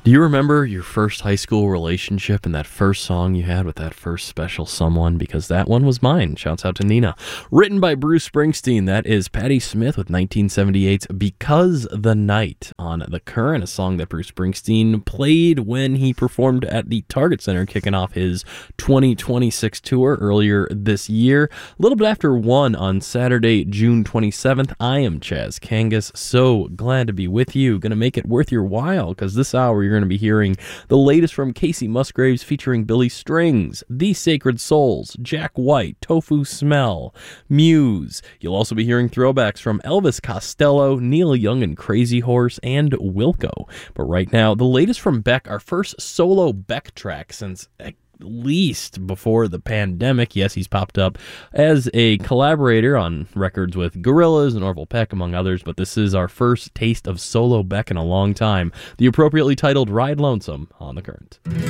Do you remember your first high school relationship and that first song you had with that first special someone? Because that one was mine. Shouts out to Nina. Written by Bruce Springsteen, that is Patti Smith with 1978's Because the Night on The Current, a song that Bruce Springsteen played when he performed at the Target Center, kicking off his 2026 tour earlier this year. A little bit after 1 on Saturday, June 27th. I am Chaz Kangas. So glad to be with you. Going to make it worth your while, because this hour you're going to be hearing the latest from Casey Musgraves featuring Billy Strings, The Sacred Souls, Jack White, Tofu Smell, Muse. You'll also be hearing throwbacks from Elvis Costello, Neil Young and Crazy Horse, and Wilco. But right now, the latest from Beck, our first solo Beck track since at least before the pandemic. Yes, he's popped up as a collaborator on records with Gorillaz and Orville Peck, among others, but this is our first taste of solo Beck in a long time. The appropriately titled Ride Lonesome on The Current.